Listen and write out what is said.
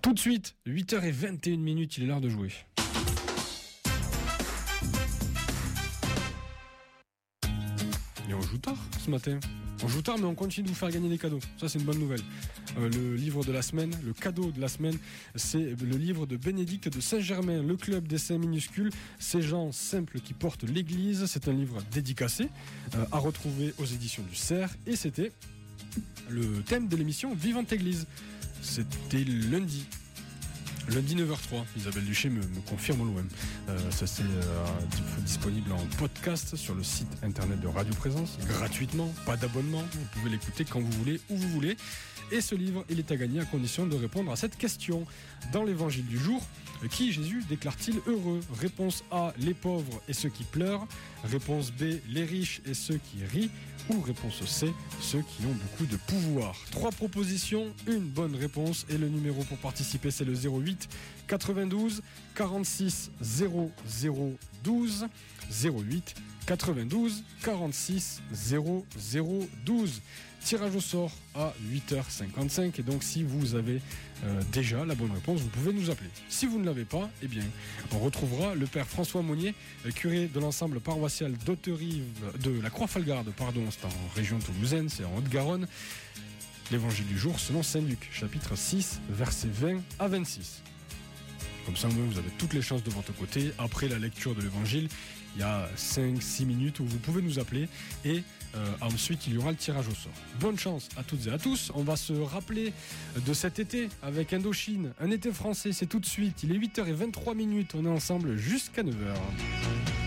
Tout de suite, 8h21, il est l'heure de jouer. Et on joue tard ce matin. On joue tard, mais on continue de vous faire gagner des cadeaux. Ça, c'est une bonne nouvelle. Le livre de la semaine, le cadeau de la semaine, c'est le livre de Bénédicte de Saint-Germain, le club des saints minuscules, ces gens simples qui portent l'église. C'est un livre dédicacé à retrouver aux éditions du Cerf. Et c'était le thème de l'émission Vivante Église. C'était lundi 9h03. Isabelle Duché me confirme au loin. Ça c'est disponible en podcast sur le site internet de Radio Présence, gratuitement, pas d'abonnement. Vous pouvez l'écouter quand vous voulez, où vous voulez. Et ce livre, il est à gagner à condition de répondre à cette question. Dans l'évangile du jour, qui Jésus déclare-t-il heureux ? Réponse A, les pauvres et ceux qui pleurent. Réponse B, les riches et ceux qui rient. Ou réponse C, ceux qui ont beaucoup de pouvoir. 3 propositions, une bonne réponse. Et le numéro pour participer, c'est le 08 92 46 00 12. 08 92 46 00 12. Tirage au sort à 8h55. Et donc, si vous avez déjà la bonne réponse, vous pouvez nous appeler. Si vous ne l'avez pas, eh bien, on retrouvera le père François Monnier, curé de l'ensemble paroissial d'Hauterive, de la Croix-Falgarde, c'est en région toulousaine, c'est en Haute-Garonne. L'évangile du jour selon Saint Luc, chapitre 6, versets 20 à 26. Comme ça, vous avez toutes les chances de votre côté. Après la lecture de l'évangile, il y a 5-6 minutes où vous pouvez nous appeler et ensuite il y aura le tirage au sort. Bonne chance à toutes et à tous. On va se rappeler de cet été avec Indochine, un été français, c'est tout de suite. Il est 8h23, on est ensemble jusqu'à 9h.